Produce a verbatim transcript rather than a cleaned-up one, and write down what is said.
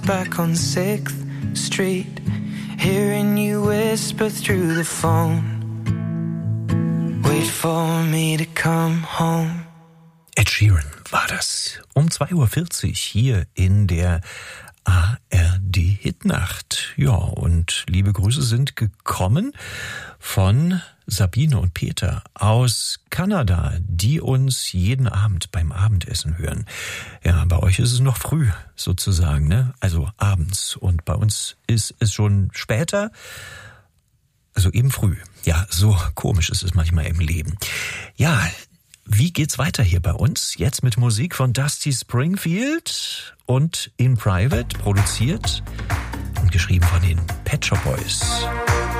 back on sixth Street, hearing you whisper through the phone. Wait for me to come home. Ed Sheeran war das. Um zwei Uhr vierzig hier in der A R D Hitnacht. Ja, und liebe Grüße sind gekommen von Sabine und Peter aus Kanada, die uns jeden Abend beim Abendessen hören. Ja, bei euch ist es noch früh sozusagen, ne? Also abends. Und bei uns ist es schon später, also eben früh. Ja, so komisch ist es manchmal im Leben. Ja, wie geht's weiter hier bei uns? Jetzt mit Musik von Dusty Springfield und In Private, produziert und geschrieben von den Pet Shop Boys.